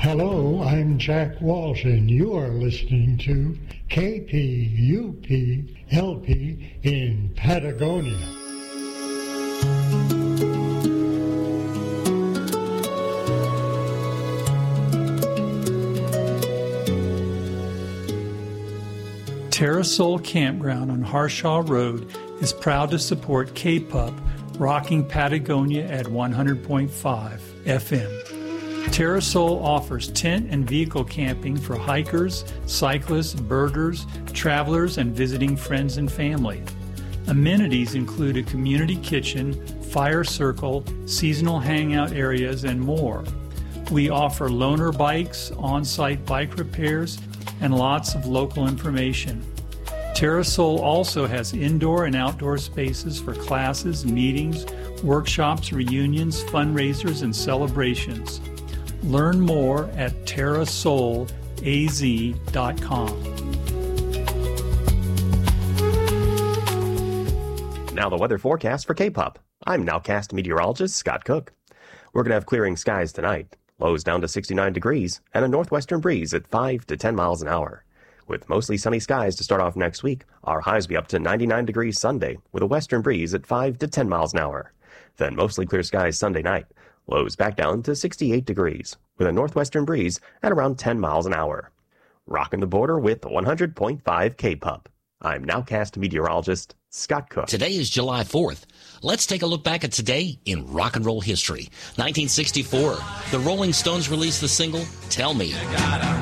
Hello, I'm Jack Walsh, and you are listening to KPUP-LP in Patagonia. Terrasol Campground on Harshaw Road is proud to support K-Pup, rocking Patagonia at 100.5 FM. Terrasol offers tent and vehicle camping for hikers, cyclists, birders, travelers, and visiting friends and family. Amenities include a community kitchen, fire circle, seasonal hangout areas, and more. We offer loaner bikes, on-site bike repairs, and lots of local information. Terrasol also has indoor and outdoor spaces for classes, meetings, workshops, reunions, fundraisers, and celebrations. Learn more at terrasolaz.com. Now the weather forecast for K-Pup. I'm Nowcast meteorologist Scott Cook. We're going to have clearing skies tonight. Lows down to 69 degrees and a northwestern breeze at 5 to 10 miles an hour. With mostly sunny skies to start off next week, our highs will be up to 99 degrees Sunday with a western breeze at 5 to 10 miles an hour. Then mostly clear skies Sunday night. Lows back down to 68 degrees with a northwestern breeze at around 10 miles an hour. Rocking the border with 100.5 K-Pup. I'm Nowcast meteorologist Scott Cook. Today is July 4th. Let's take a look back at today in rock and roll history. 1964, the Rolling Stones released the single, Tell Me.